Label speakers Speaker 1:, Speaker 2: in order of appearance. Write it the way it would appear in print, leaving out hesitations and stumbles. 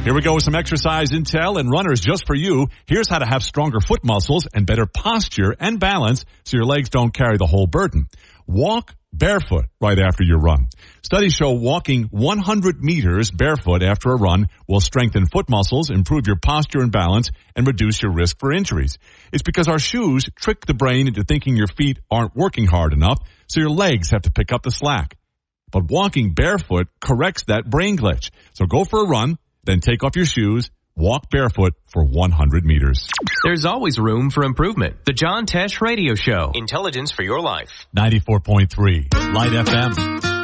Speaker 1: Here we go with some exercise intel and runners just for you. Here's how to have stronger foot muscles and better posture and balance so your legs don't carry the whole burden. Walk barefoot right after your run. Studies show walking 100 meters barefoot after a run will strengthen foot muscles, improve your posture and balance, and reduce your risk for injuries. It's because our shoes trick the brain into thinking your feet aren't working hard enough, so your legs have to pick up the slack. But walking barefoot corrects that brain glitch. So go for a run, then take off your shoes, walk barefoot for 100 meters.
Speaker 2: There's always room for improvement. The John Tesh Radio Show. Intelligence for your life.
Speaker 1: 94.3 Light FM.